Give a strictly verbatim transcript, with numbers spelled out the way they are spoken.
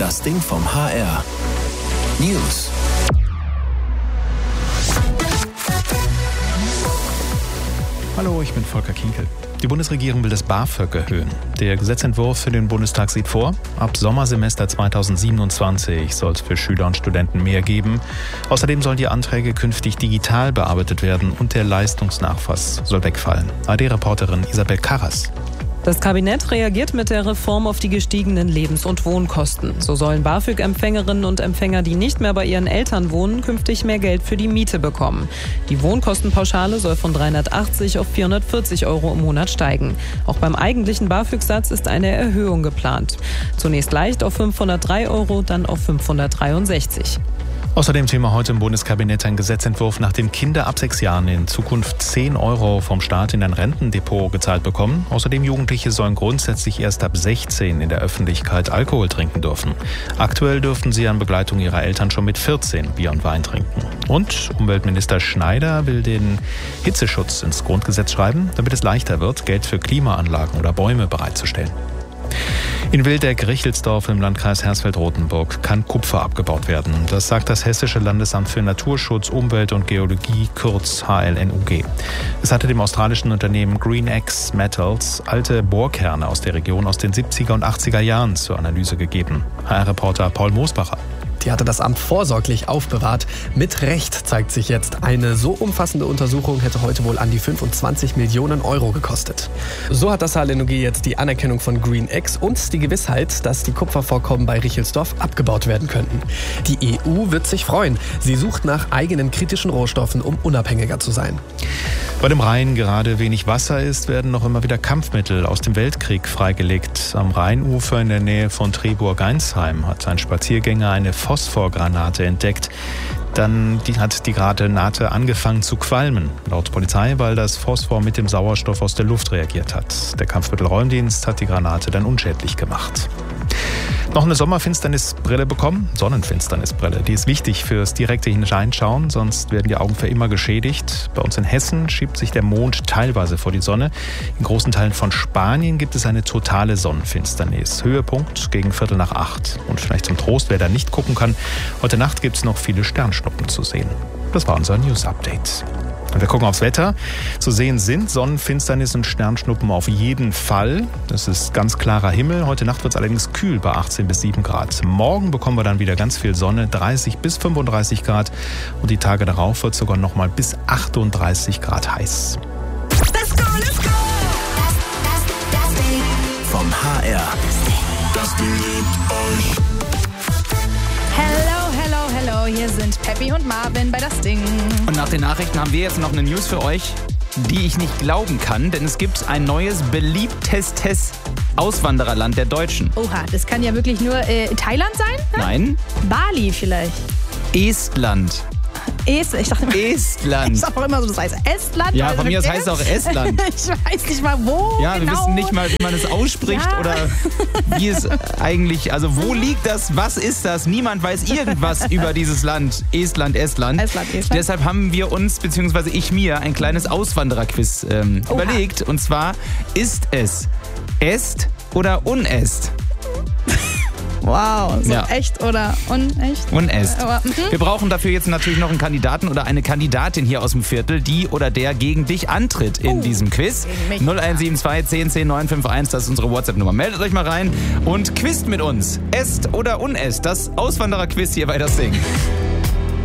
Das Ding vom H R. News. Hallo, ich bin Volker Kinkel. Die Bundesregierung will das BAföG erhöhen. Der Gesetzentwurf für den Bundestag sieht vor, ab Sommersemester zweitausendsiebenundzwanzig soll es für Schüler und Studenten mehr geben. Außerdem sollen die Anträge künftig digital bearbeitet werden und der Leistungsnachweis soll wegfallen. A R D-Reporterin Isabel Karras. Das Kabinett reagiert mit der Reform auf die gestiegenen Lebens- und Wohnkosten. So sollen BAföG-Empfängerinnen und Empfänger, die nicht mehr bei ihren Eltern wohnen, künftig mehr Geld für die Miete bekommen. Die Wohnkostenpauschale soll von dreihundertachtzig auf vierhundertvierzig Euro im Monat steigen. Auch beim eigentlichen BAföG-Satz ist eine Erhöhung geplant. Zunächst leicht auf fünfhundertdrei Euro, dann auf fünfhundertdreiundsechzig. Außerdem Thema heute im Bundeskabinett ein Gesetzentwurf, nach dem Kinder ab sechs Jahren in Zukunft zehn Euro vom Staat in ein Rentendepot gezahlt bekommen. Außerdem Jugendliche sollen grundsätzlich erst ab sechzehn in der Öffentlichkeit Alkohol trinken dürfen. Aktuell dürften sie an Begleitung ihrer Eltern schon mit vierzehn Bier und Wein trinken. Und Umweltminister Schneider will den Hitzeschutz ins Grundgesetz schreiben, damit es leichter wird, Geld für Klimaanlagen oder Bäume bereitzustellen. In Wildeck-Richelsdorf im Landkreis Hersfeld-Rotenburg kann Kupfer abgebaut werden. Das sagt das Hessische Landesamt für Naturschutz, Umwelt und Geologie, kurz H L N U G. Es hatte dem australischen Unternehmen GreenX Metals alte Bohrkerne aus der Region aus den siebziger und achtziger Jahren zur Analyse gegeben. H R-Reporter Paul Moosbacher. Die hatte das Amt vorsorglich aufbewahrt. Mit Recht zeigt sich jetzt, eine so umfassende Untersuchung hätte heute wohl an die fünfundzwanzig Millionen Euro gekostet. So hat das H L N U G jetzt die Anerkennung von GreenX und die Gewissheit, dass die Kupfervorkommen bei Richelsdorf abgebaut werden könnten. Die E U wird sich freuen. Sie sucht nach eigenen kritischen Rohstoffen, um unabhängiger zu sein. Weil im Rhein gerade wenig Wasser ist, werden noch immer wieder Kampfmittel aus dem Weltkrieg freigelegt. Am Rheinufer in der Nähe von Triburg-Geinsheim hat ein Spaziergänger eine Phosphorgranate entdeckt. Dann die hat die Granate angefangen zu qualmen. Laut Polizei, weil das Phosphor mit dem Sauerstoff aus der Luft reagiert hat. Der Kampfmittelräumdienst hat die Granate dann unschädlich gemacht. Noch eine Sommerfinsternisbrille bekommen, Sonnenfinsternisbrille. Die ist wichtig fürs direkte Hineinschauen, sonst werden die Augen für immer geschädigt. Bei uns in Hessen schiebt sich der Mond teilweise vor die Sonne. In großen Teilen von Spanien gibt es eine totale Sonnenfinsternis. Höhepunkt gegen Viertel nach acht. Und vielleicht zum Trost, wer da nicht gucken kann, heute Nacht gibt es noch viele Sternschnuppen zu sehen. Das war unser News-Update. Und wir gucken aufs Wetter. Zu sehen sind Sonnenfinsternis und Sternschnuppen auf jeden Fall. Das ist ganz klarer Himmel. Heute Nacht wird es allerdings kühl bei achtzehn bis sieben Grad. Morgen bekommen wir dann wieder ganz viel Sonne, dreißig bis fünfunddreißig Grad. Und die Tage darauf wird es sogar noch mal bis achtunddreißig Grad heiß. Let's go, let's go! Das, das, das Ding vom H R. Das Ding liebt euch. Hello, hello, hello, hier sind Peppi und Marvin bei Das Ding. Und nach den Nachrichten haben wir jetzt noch eine News für euch, die ich nicht glauben kann, denn es gibt ein neues beliebtestes Auswandererland der Deutschen. Oha, das kann ja wirklich nur äh, Thailand sein? Ne? Nein, Bali vielleicht. Estland. Est, ich dachte immer, Estland. ich sag auch immer so, das heißt Estland. Ja, von mir aus heißt es auch Estland. Ich weiß nicht mal, wo Ja, genau. wir wissen nicht mal, wie man es ausspricht Ja. oder wie es eigentlich, also wo liegt das, was ist das? Niemand weiß irgendwas über dieses Land, Estland, Estland. Estland, Estland. Deshalb haben wir uns, beziehungsweise ich mir, ein kleines Auswandererquiz ähm, überlegt. Und zwar, ist es Est oder Unest? Wow, so Ja. echt oder unecht? Unest. Aber, mhm. Wir brauchen dafür jetzt natürlich noch einen Kandidaten oder eine Kandidatin hier aus dem Viertel, die oder der gegen dich antritt in Oh, diesem Quiz. gegen mich. null eins sieben zwei zehn zehn neun fünf eins, das ist unsere WhatsApp-Nummer. Meldet euch mal rein und quizt mit uns. Est oder Unest, das Auswanderer-Quiz hier bei Das Ding.